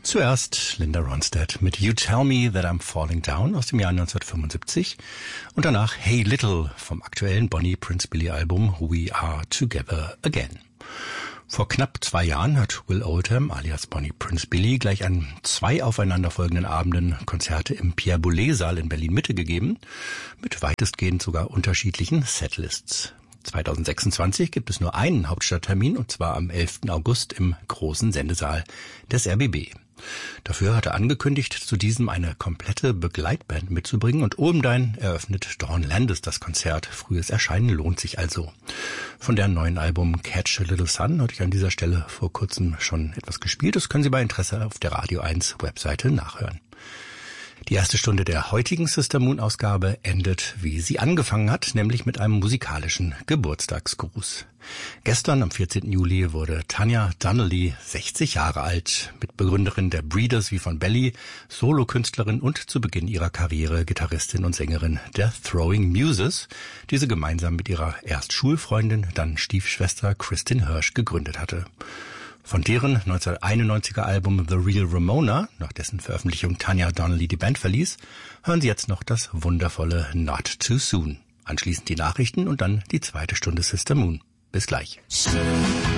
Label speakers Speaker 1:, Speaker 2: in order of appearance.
Speaker 1: Zuerst Linda Ronstadt mit You Tell Me That I'm Falling Down aus dem Jahr 1975 und danach Hey Little vom aktuellen Bonnie Prince Billy Album We Are Together Again. Vor knapp 2 Jahren hat Will Oldham alias Bonnie Prince Billy gleich an 2 aufeinanderfolgenden Abenden Konzerte im Pierre Boulez Saal in Berlin-Mitte gegeben, mit weitestgehend sogar unterschiedlichen Setlists. 2026 gibt es nur einen Hauptstadttermin, und zwar am 11. August im großen Sendesaal des RBB. Dafür hat er angekündigt, zu diesem eine komplette Begleitband mitzubringen, und obendrein eröffnet Dawn Landis das Konzert. Frühes Erscheinen lohnt sich also. Von deren neuen Album Catch a Little Sun hatte ich an dieser Stelle vor kurzem schon etwas gespielt. Das können Sie bei Interesse auf der Radio 1 Webseite nachhören. Die erste Stunde der heutigen Sister Moon Ausgabe endet, wie sie angefangen hat, nämlich mit einem musikalischen Geburtstagsgruß. Gestern, am 14. Juli, wurde Tanya Donelly 60 Jahre alt, Mitbegründerin der Breeders wie von Belly, Solokünstlerin und zu Beginn ihrer Karriere Gitarristin und Sängerin der Throwing Muses, die sie gemeinsam mit ihrer erst Schulfreundin, dann Stiefschwester Kristin Hirsch gegründet hatte. Von deren 1991er Album The Real Ramona, nach dessen Veröffentlichung Tanya Donelly die Band verließ, hören Sie jetzt noch das wundervolle Not Too Soon. Anschließend die Nachrichten und dann die zweite Stunde Sister Moon. Bis gleich.